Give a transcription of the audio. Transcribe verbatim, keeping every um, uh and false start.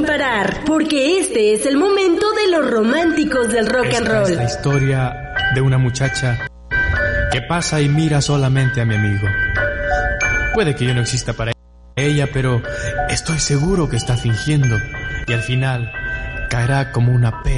preparar, porque este es el momento de los románticos del rock and roll. Esta es la historia de una muchacha que pasa y mira solamente a mi amigo. Puede que yo no exista para ella, pero estoy seguro que está fingiendo y al final caerá como una pera